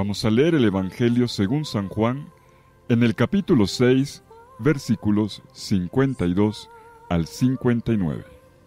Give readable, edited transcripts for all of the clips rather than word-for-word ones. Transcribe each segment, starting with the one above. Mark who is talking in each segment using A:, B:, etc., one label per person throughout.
A: Vamos a leer el Evangelio según San Juan, en el capítulo 6, versículos 52 al 59.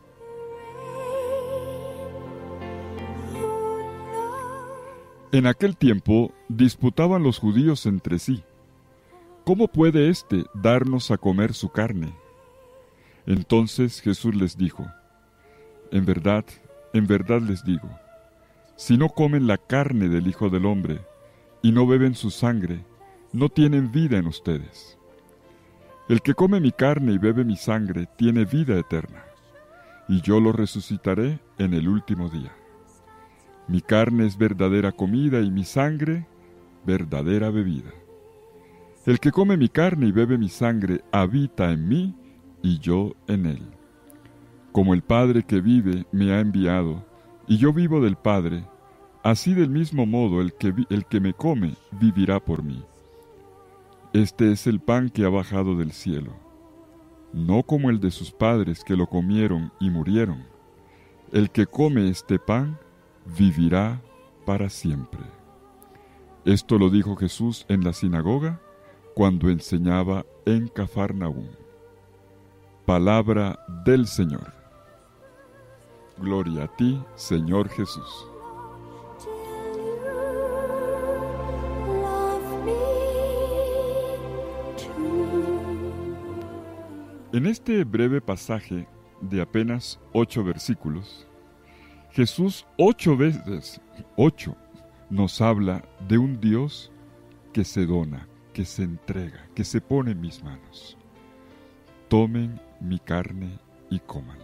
A: En aquel tiempo disputaban los judíos entre sí: ¿cómo puede éste darnos a comer su carne? Entonces Jesús les dijo: en verdad les digo, si no comen la carne del Hijo del Hombre y no beben su sangre, no tienen vida en ustedes. El que come mi carne y bebe mi sangre tiene vida eterna, y yo lo resucitaré en el último día. Mi carne es verdadera comida y mi sangre verdadera bebida. El que come mi carne y bebe mi sangre habita en mí y yo en él. Como el Padre que vive me ha enviado, y yo vivo del Padre, así del mismo modo el que me come vivirá por mí. Este es el pan que ha bajado del cielo, no como el de sus padres que lo comieron y murieron. El que come este pan vivirá para siempre. Esto lo dijo Jesús en la sinagoga cuando enseñaba en Cafarnaúm. Palabra del Señor. Gloria a ti, Señor Jesús. En este breve pasaje de apenas 8 versículos, Jesús 8 veces, nos habla de un Dios que se dona, que se entrega, que se pone en mis manos. Tomen mi carne y cómanla.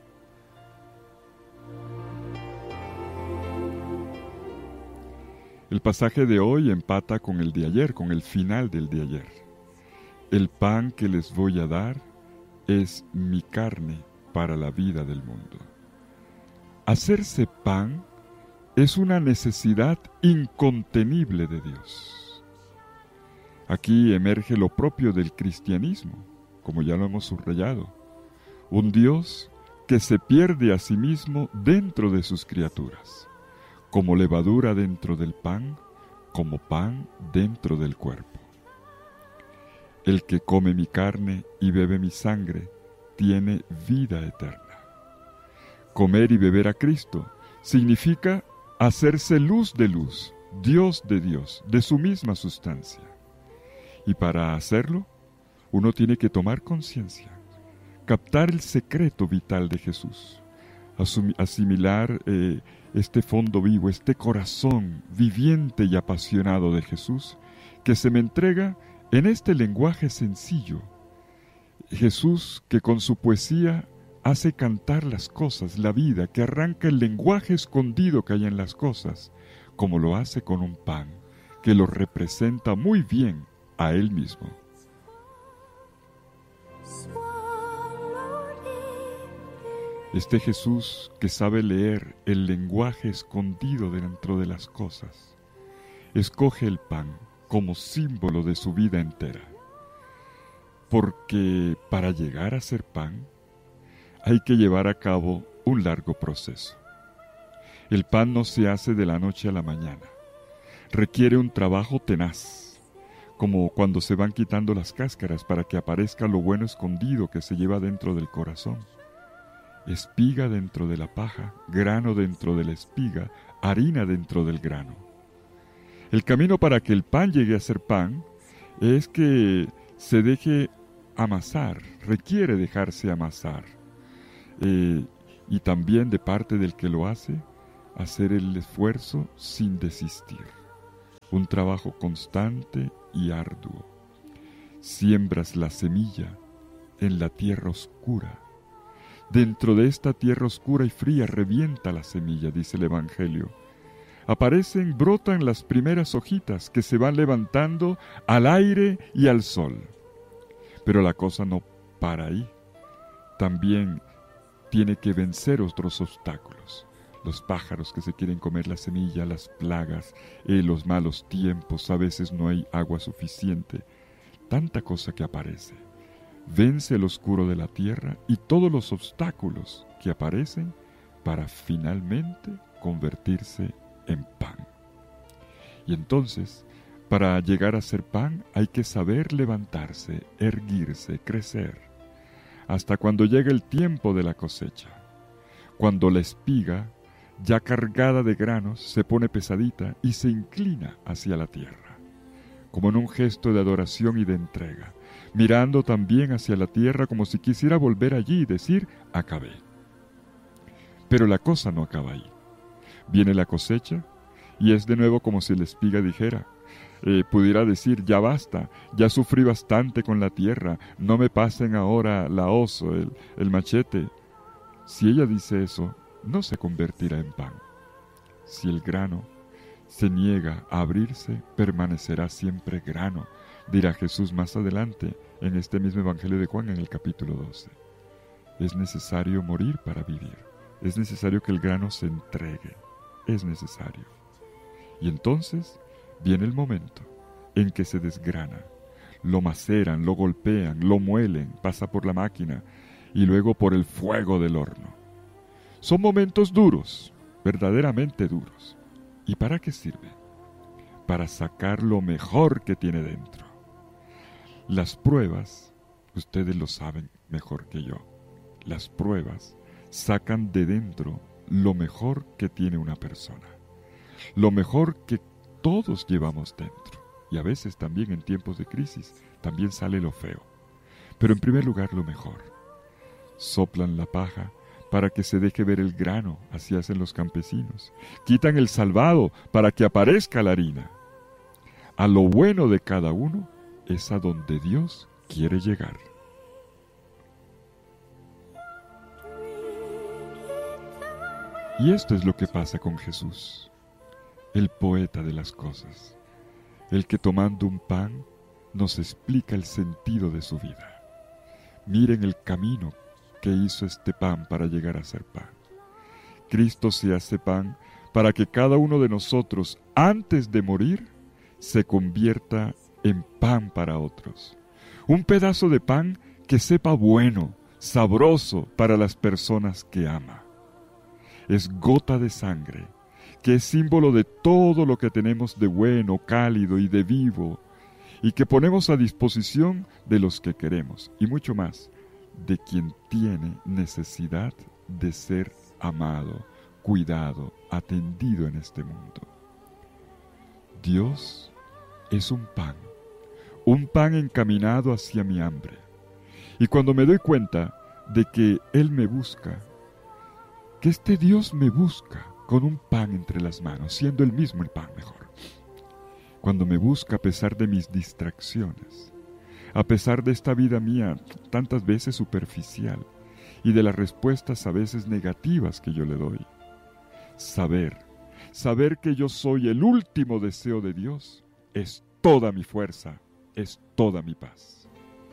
A: El pasaje de hoy empata con el de ayer, con el final del de ayer. El pan que les voy a dar es mi carne para la vida del mundo. Hacerse pan es una necesidad incontenible de Dios. Aquí emerge lo propio del cristianismo, como ya lo hemos subrayado. Un Dios que se pierde a sí mismo dentro de sus criaturas, como levadura dentro del pan, como pan dentro del cuerpo. El que come mi carne y bebe mi sangre tiene vida eterna. Comer y beber a Cristo significa hacerse luz de luz, Dios, de su misma sustancia. Y para hacerlo, uno tiene que tomar conciencia, captar el secreto vital de Jesús, asimilar este fondo vivo, este corazón viviente y apasionado de Jesús, que se me entrega en este lenguaje sencillo. Jesús que con su poesía hace cantar las cosas, la vida, que arranca el lenguaje escondido que hay en las cosas, como lo hace con un pan, que lo representa muy bien a Él mismo. Este Jesús que sabe leer el lenguaje escondido dentro de las cosas, escoge el pan como símbolo de su vida entera. Porque para llegar a ser pan, hay que llevar a cabo un largo proceso. El pan no se hace de la noche a la mañana. Requiere un trabajo tenaz, como cuando se van quitando las cáscaras para que aparezca lo bueno escondido que se lleva dentro del corazón. Espiga dentro de la paja, grano dentro de la espiga, harina dentro del grano. El camino para que el pan llegue a ser pan es que se deje amasar, requiere dejarse amasar. Y también de parte del que lo hace, hacer el esfuerzo sin desistir. Un trabajo constante y arduo. Siembras la semilla en la tierra oscura. Dentro de esta tierra oscura y fría revienta la semilla, dice el Evangelio. Brotan las primeras hojitas que se van levantando al aire y al sol. Pero la cosa no para ahí. También tiene que vencer otros obstáculos. Los pájaros que se quieren comer la semilla, las plagas, los malos tiempos, a veces no hay agua suficiente. Tanta cosa que aparece. Vence el oscuro de la tierra y todos los obstáculos que aparecen para finalmente convertirse en pan. Y entonces, para llegar a ser pan hay que saber levantarse, erguirse, crecer, hasta cuando llega el tiempo de la cosecha, cuando la espiga, ya cargada de granos, se pone pesadita y se inclina hacia la tierra, como en un gesto de adoración y de entrega, mirando también hacia la tierra como si quisiera volver allí y decir, acabé. Pero la cosa no acaba ahí. Viene la cosecha y es de nuevo como si la espiga dijera, pudiera decir, ya basta, ya sufrí bastante con la tierra, no me pasen ahora la hoz o el machete. Si ella dice eso, no se convertirá en pan. Si el grano se niega a abrirse, permanecerá siempre grano, dirá Jesús más adelante en este mismo Evangelio de Juan en el capítulo 12. Es necesario morir para vivir, es necesario que el grano se entregue, es necesario. Y entonces viene el momento en que se desgrana, lo maceran, lo golpean, lo muelen, pasa por la máquina y luego por el fuego del horno. Son momentos duros, verdaderamente duros. ¿Y para qué sirve? Para sacar lo mejor que tiene dentro. Las pruebas, ustedes lo saben mejor que yo, las pruebas sacan de dentro lo mejor que tiene una persona, lo mejor que todos llevamos dentro. Y a veces también en tiempos de crisis también sale lo feo. Pero en primer lugar lo mejor. Soplan la paja para que se deje ver el grano, así hacen los campesinos. Quitan el salvado para que aparezca la harina. A lo bueno de cada uno es a donde Dios quiere llegar. Y esto es lo que pasa con Jesús, el poeta de las cosas, el que tomando un pan nos explica el sentido de su vida. Miren el camino que hizo este pan para llegar a ser pan. Cristo se hace pan para que cada uno de nosotros, antes de morir, se convierta en pan para otros. Un pedazo de pan que sepa bueno, sabroso para las personas que ama. Es gota de sangre, que es símbolo de todo lo que tenemos de bueno, cálido y de vivo, y que ponemos a disposición de los que queremos, y mucho más, de quien tiene necesidad de ser amado, cuidado, atendido en este mundo. Dios es un pan encaminado hacia mi hambre. Y cuando me doy cuenta de que Él me busca, que este Dios me busca con un pan entre las manos, siendo Él mismo el pan mejor. Cuando me busca a pesar de mis distracciones, a pesar de esta vida mía tantas veces superficial y de las respuestas a veces negativas que yo le doy. Saber que yo soy el último deseo de Dios es toda mi fuerza, es toda mi paz.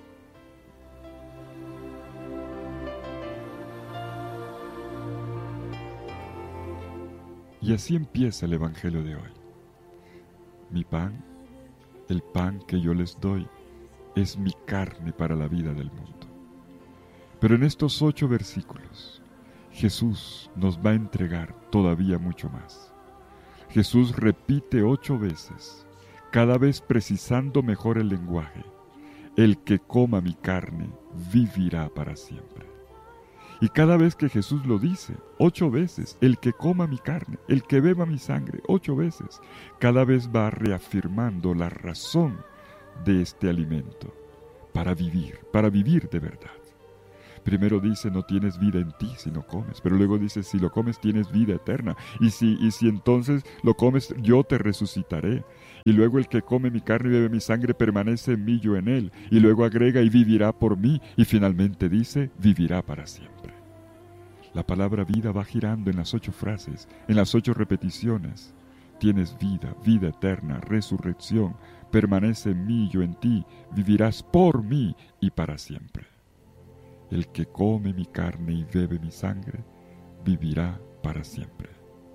A: Y así empieza el Evangelio de hoy. Mi pan, el pan que yo les doy, es mi carne para la vida del mundo. Pero en estos 8 versículos, Jesús nos va a entregar todavía mucho más. Jesús repite 8 veces, cada vez precisando mejor el lenguaje. El que coma mi carne vivirá para siempre. Y cada vez que Jesús lo dice, 8 veces, el que coma mi carne, el que beba mi sangre, 8 veces, cada vez va reafirmando la razón de este alimento para vivir de verdad. Primero dice, no tienes vida en ti si no comes, pero luego dice, si lo comes tienes vida eterna, y si entonces lo comes, yo te resucitaré. Y luego el que come mi carne y bebe mi sangre permanece en mí, yo en él. Y luego agrega, y vivirá por mí, y finalmente dice, vivirá para siempre. La palabra vida va girando en las 8 frases, en las 8 repeticiones. Tienes vida, vida eterna, resurrección, permanece en mí, yo en ti, vivirás por mí y para siempre. El que come mi carne y bebe mi sangre, vivirá para siempre.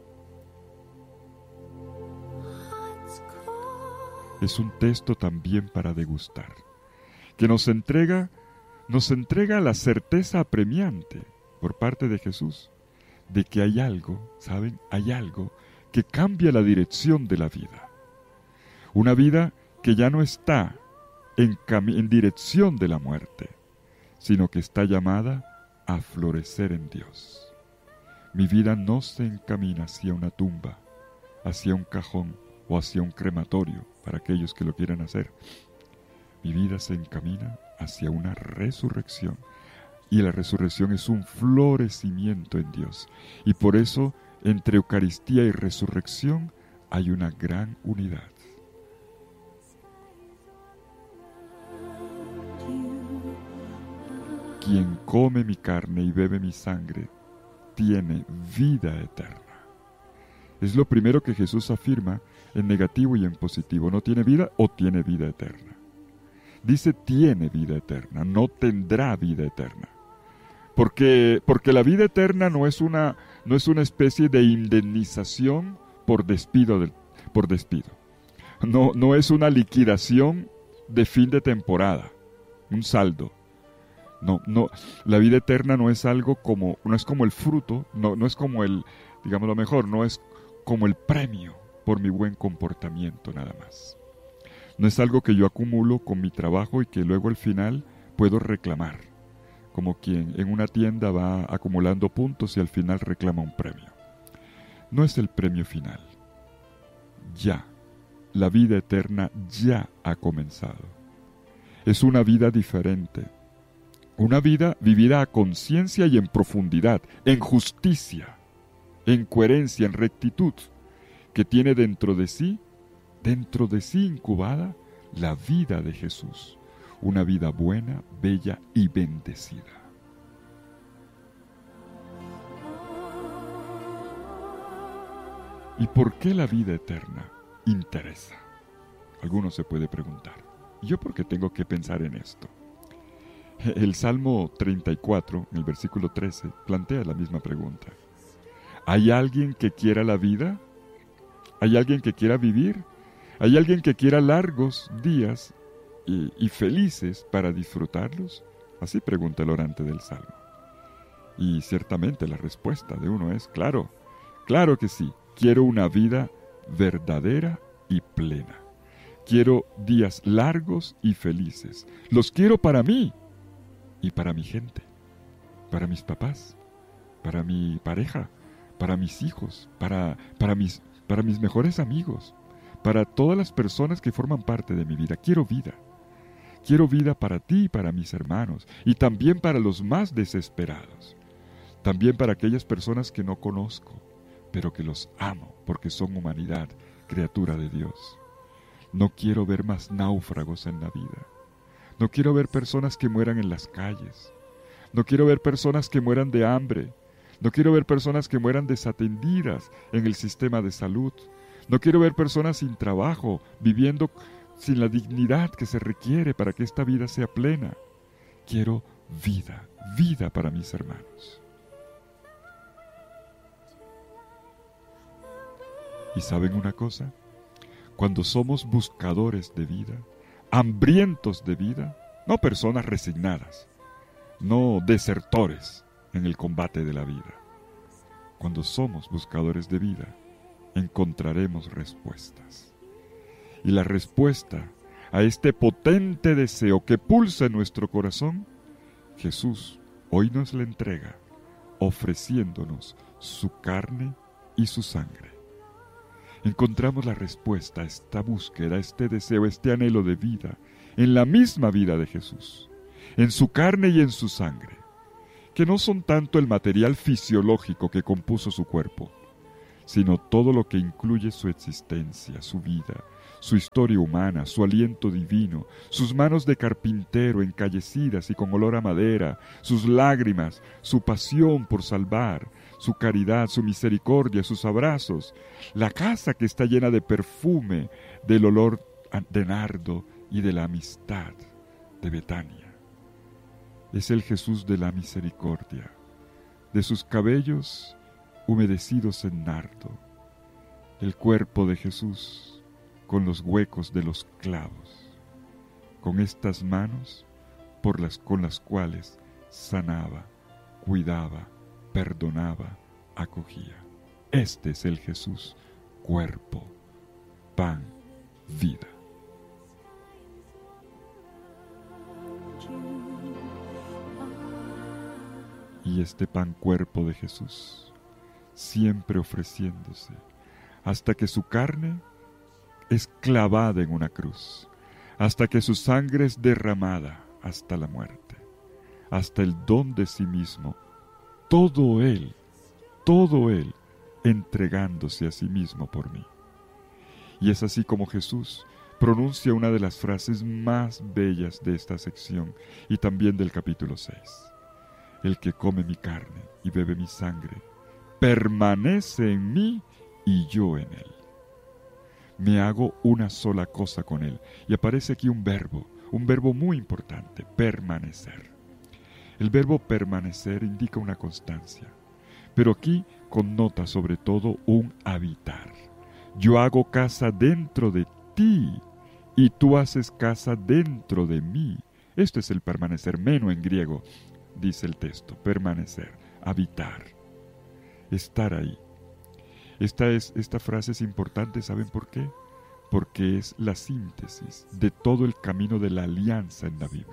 A: Es un texto también para degustar, que nos entrega la certeza apremiante por parte de Jesús, de que hay algo, ¿saben? Hay algo que cambia la dirección de la vida. Una vida que ya no está en dirección de la muerte, sino que está llamada a florecer en Dios. Mi vida no se encamina hacia una tumba, hacia un cajón o hacia un crematorio para aquellos que lo quieran hacer. Mi vida se encamina hacia una resurrección, y la resurrección es un florecimiento en Dios. Y por eso, entre Eucaristía y resurrección hay una gran unidad. Quien come mi carne y bebe mi sangre tiene vida eterna. Es lo primero que Jesús afirma en negativo y en positivo. No tiene vida o tiene vida eterna. Dice tiene vida eterna, no tendrá vida eterna. Porque la vida eterna no es una especie de indemnización por despido. No es una liquidación de fin de temporada, un saldo. No, la vida eterna no es algo como, no es como el fruto, no es como el, digámoslo mejor, no es como el premio por mi buen comportamiento nada más. No es algo que yo acumulo con mi trabajo y que luego al final puedo reclamar, como quien en una tienda va acumulando puntos y al final reclama un premio. No es el premio final. Ya, la vida eterna ya ha comenzado. Es una vida diferente. Una vida vivida a conciencia y en profundidad, en justicia, en coherencia, en rectitud, que tiene dentro de sí incubada la vida de Jesús, una vida buena, bella y bendecida. ¿Y por qué la vida eterna interesa? Alguno se puede preguntar. ¿Y yo por qué tengo que pensar en esto? El Salmo 34, en el versículo 13, plantea la misma pregunta. ¿Hay alguien que quiera la vida? ¿Hay alguien que quiera vivir? ¿Hay alguien que quiera largos días y felices para disfrutarlos? Así pregunta el orante del Salmo. Y ciertamente la respuesta de uno es claro que sí. Quiero una vida verdadera y plena. Quiero días largos y felices. Los quiero para mí y para mi gente, para mis papás, para mi pareja, para mis hijos, para mis mejores amigos, para todas las personas que forman parte de mi vida. Quiero vida. Quiero vida para ti y para mis hermanos, y también para los más desesperados. También para aquellas personas que no conozco, pero que los amo porque son humanidad, criatura de Dios. No quiero ver más náufragos en la vida. No quiero ver personas que mueran en las calles. No quiero ver personas que mueran de hambre. No quiero ver personas que mueran desatendidas en el sistema de salud. No quiero ver personas sin trabajo, viviendo sin la dignidad que se requiere para que esta vida sea plena. Quiero vida, vida para mis hermanos. ¿Y saben una cosa? Cuando somos buscadores de vida, hambrientos de vida, no personas resignadas, no desertores en el combate de la vida. Cuando somos buscadores de vida, encontraremos respuestas. Y la respuesta a este potente deseo que pulsa en nuestro corazón, Jesús hoy nos la entrega, ofreciéndonos su carne y su sangre. Encontramos la respuesta a esta búsqueda, a este deseo, a este anhelo de vida, en la misma vida de Jesús, en su carne y en su sangre, que no son tanto el material fisiológico que compuso su cuerpo, sino todo lo que incluye su existencia, su vida, su historia humana, su aliento divino, sus manos de carpintero encallecidas y con olor a madera, sus lágrimas, su pasión por salvar, su caridad, su misericordia, sus abrazos, la casa que está llena de perfume, del olor de nardo y de la amistad de Betania. Es el Jesús de la misericordia, de sus cabellos humedecidos en nardo, el cuerpo de Jesús con los huecos de los clavos, con estas manos con las cuales sanaba, cuidaba, perdonaba, acogía. Este es el Jesús, cuerpo, pan, vida. y este pan cuerpo de Jesús, siempre ofreciéndose, hasta que su carne es clavada en una cruz, hasta que su sangre es derramada hasta la muerte, hasta el don de sí mismo, todo Él, entregándose a sí mismo por mí. Y es así como Jesús pronuncia una de las frases más bellas de esta sección y también del capítulo 6. El que come mi carne y bebe mi sangre, permanece en mí y yo en él. Me hago una sola cosa con él. Y aparece aquí un verbo muy importante, permanecer. El verbo permanecer indica una constancia, pero aquí connota sobre todo un habitar. Yo hago casa dentro de ti y tú haces casa dentro de mí. Esto es el permanecer, meno en griego, dice el texto, permanecer, habitar, estar ahí. Esta frase es importante, ¿saben por qué? Porque es la síntesis de todo el camino de la alianza en la Biblia.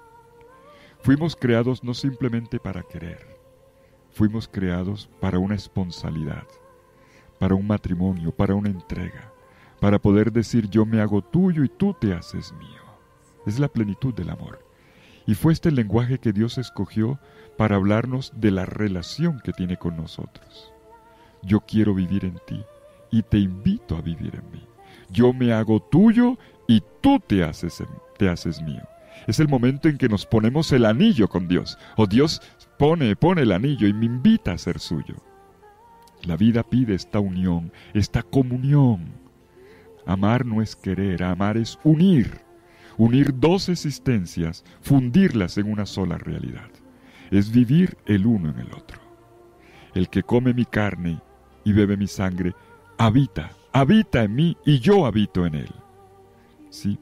A: Fuimos creados no simplemente para querer, fuimos creados para una esponsalidad, para un matrimonio, para una entrega, para poder decir yo me hago tuyo y tú te haces mío. Es la plenitud del amor. Y fue este el lenguaje que Dios escogió para hablarnos de la relación que tiene con nosotros. Yo quiero vivir en ti y te invito a vivir en mí. Yo me hago tuyo y tú te haces mío. Es el momento en que nos ponemos el anillo con Dios. O Dios pone el anillo y me invita a ser suyo. La vida pide esta unión, esta comunión. Amar no es querer, amar es unir. Unir dos existencias, fundirlas en una sola realidad. Es vivir el uno en el otro. El que come mi carne y bebe mi sangre, habita en mí y yo habito en él. Sí,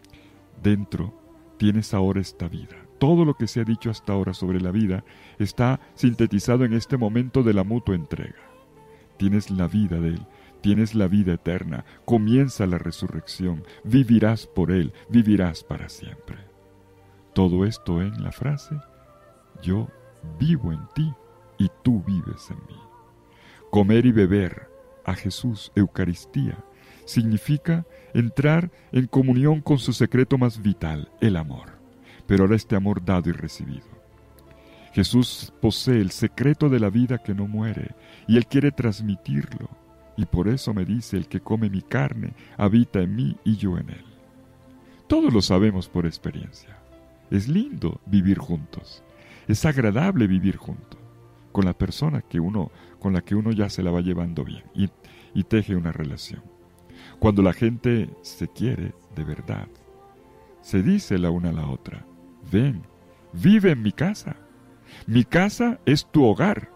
A: dentro tienes ahora esta vida. Todo lo que se ha dicho hasta ahora sobre la vida está sintetizado en este momento de la mutua entrega. Tienes la vida de él, tienes la vida eterna, comienza la resurrección, vivirás por él, vivirás para siempre. Todo esto en la frase, yo vivo en ti y tú vives en mí. Comer y beber a Jesús, Eucaristía, significa entrar en comunión con su secreto más vital, el amor. Pero ahora este amor dado y recibido. Jesús posee el secreto de la vida que no muere y Él quiere transmitirlo. Y por eso me dice, el que come mi carne habita en mí y yo en él. Todos lo sabemos por experiencia. Es lindo vivir juntos. Es agradable vivir juntos con la persona con la que uno ya se la va llevando bien y teje una relación. Cuando la gente se quiere de verdad, se dice la una a la otra, ven, vive en mi casa. Mi casa es tu hogar.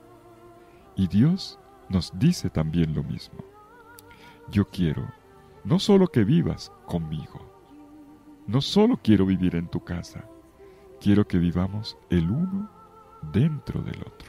A: Y Dios nos dice también lo mismo. Yo quiero no solo que vivas conmigo, no solo quiero vivir en tu casa, quiero que vivamos el uno dentro del otro.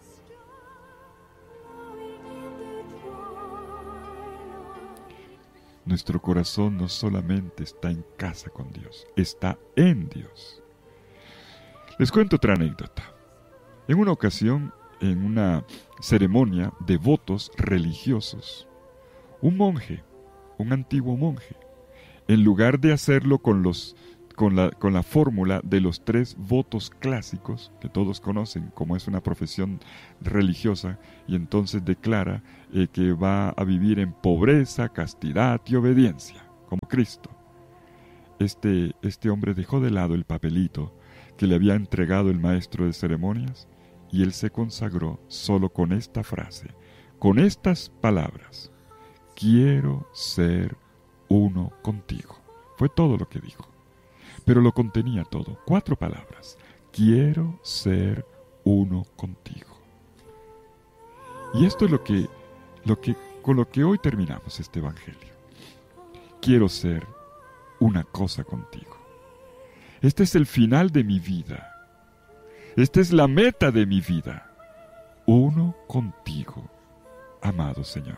A: Nuestro corazón no solamente está en casa con Dios, está en Dios. Les cuento otra anécdota. En una ocasión, en una ceremonia de votos religiosos, un monje, un antiguo monje, en lugar de hacerlo con la fórmula de los 3 votos clásicos, que todos conocen como es una profesión religiosa, y entonces declara que va a vivir en pobreza, castidad y obediencia, como Cristo. Este hombre dejó de lado el papelito que le había entregado el maestro de ceremonias, y él se consagró solo con esta frase, con estas palabras: quiero ser uno contigo. Fue todo lo que dijo, pero lo contenía todo, 4 palabras: quiero ser uno contigo. Y esto es con lo que hoy terminamos este evangelio. Quiero ser una cosa contigo. Este es el final de mi vida. Esta es la meta de mi vida. Uno contigo, amado Señor.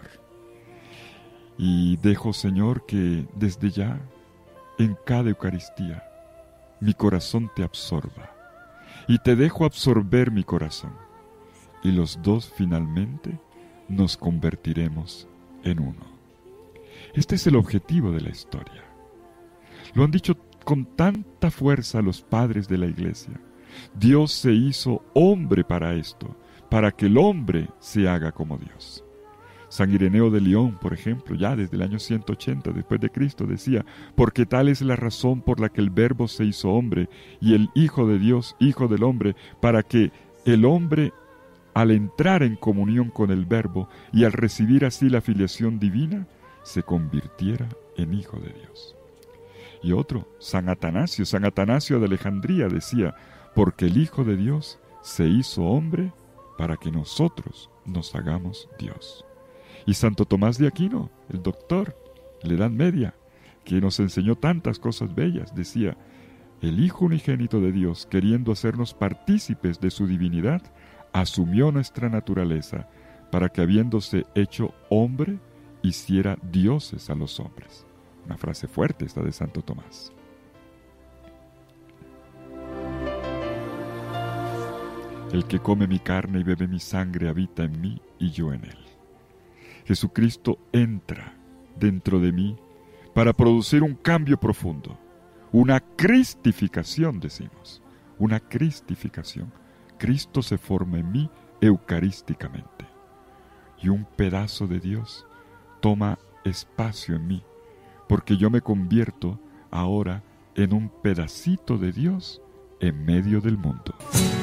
A: Y dejo, Señor, que desde ya, en cada Eucaristía, mi corazón te absorba y te dejo absorber mi corazón. Y los dos finalmente nos convertiremos en uno. Este es el objetivo de la historia. Lo han dicho con tanta fuerza los padres de la Iglesia. Dios se hizo hombre para esto, para que el hombre se haga como Dios. San Ireneo de León, por ejemplo, ya desde el año 180 después de Cristo, decía: porque tal es la razón por la que el Verbo se hizo hombre y el Hijo de Dios, Hijo del hombre, para que el hombre, al entrar en comunión con el Verbo y al recibir así la filiación divina, se convirtiera en Hijo de Dios. Y otro, San Atanasio de Alejandría, decía: porque el Hijo de Dios se hizo hombre para que nosotros nos hagamos Dios. Y Santo Tomás de Aquino, el doctor, la Edad Media, que nos enseñó tantas cosas bellas, decía: el Hijo unigénito de Dios, queriendo hacernos partícipes de su divinidad, asumió nuestra naturaleza para que, habiéndose hecho hombre, hiciera dioses a los hombres. Una frase fuerte esta de Santo Tomás. El que come mi carne y bebe mi sangre habita en mí y yo en él. Jesucristo entra dentro de mí para producir un cambio profundo, una cristificación, decimos, una cristificación. Cristo se forma en mí eucarísticamente y un pedazo de Dios toma espacio en mí, porque yo me convierto ahora en un pedacito de Dios en medio del mundo.